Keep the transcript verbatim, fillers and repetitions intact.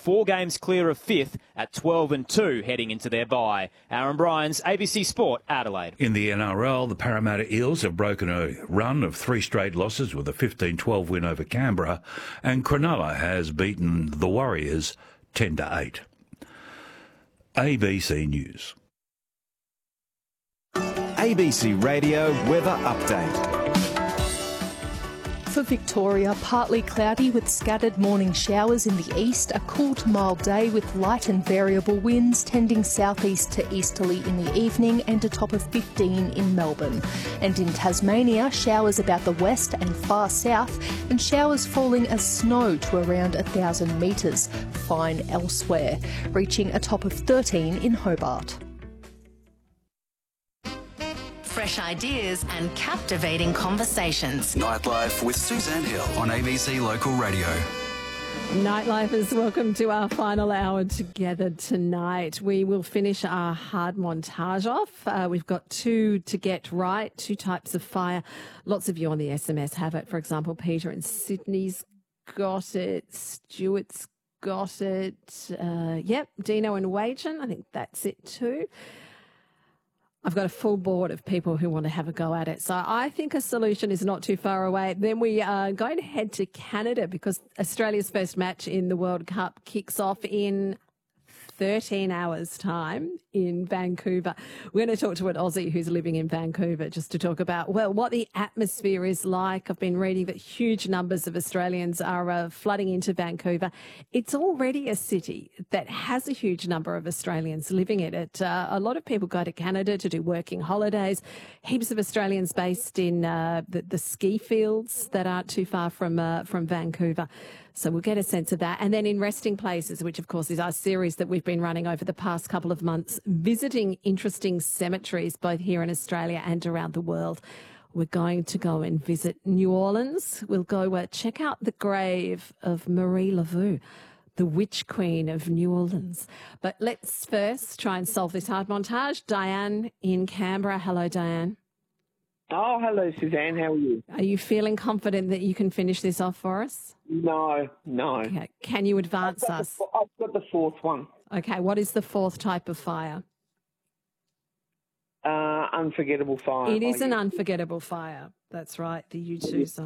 four games clear of fifth at twelve and two heading into their bye. Aaron Bryans, A B C Sport, Adelaide. In the N R L, the Parramatta Eels have broken a run of three straight losses with a fifteen twelve win over Canberra, and Cronulla has beaten the Warriors ten to eight. A B C News. A B C Radio Weather Update. For Victoria, partly cloudy with scattered morning showers in the east, a cool to mild day with light and variable winds tending southeast to easterly in the evening and a top of fifteen in Melbourne. And in Tasmania, showers about the west and far south and showers falling as snow to around one thousand metres, fine elsewhere, reaching a top of thirteen in Hobart. Fresh ideas and captivating conversations. Nightlife with Suzanne Hill on A B C Local Radio. Nightlifers, welcome to our final hour together tonight. We will finish our hard montage off. Uh, we've got two to get right, two types of fire. Lots of you on the S M S have it. For example, Peter in Sydney's got it. Stuart's got it. Uh, yep, Dino and Wagen, I think that's it too. I've got a full board of people who want to have a go at it. So I think a solution is not too far away. Then we are going to head to Canada because Australia's first match in the World Cup kicks off in thirteen hours' time in Vancouver. We're going to talk to an Aussie who's living in Vancouver just to talk about, well, what the atmosphere is like. I've been reading that huge numbers of Australians are uh, flooding into Vancouver. It's already a city that has a huge number of Australians living in it. Uh, a lot of people go to Canada to do working holidays. Heaps of Australians based in uh, the, the ski fields that aren't too far from uh, from Vancouver. So we'll get a sense of that. And then in Resting Places, which of course is our series that we've been running over the past couple of months, visiting interesting cemeteries both here in Australia and around the world. We're going to go and visit New Orleans. We'll go uh, check out the grave of Marie Laveau, the Witch Queen of New Orleans. But let's first try and solve this hard montage. Diane in Canberra. Hello, Diane. Oh, hello, Suzanne. How are you? Are you feeling confident that you can finish this off for us? No, no. Okay. Can you advance I've us? The, I've got the fourth one. Okay. What is the fourth type of fire? Uh, unforgettable fire. It is an unforgettable fire. That's right. The U two song.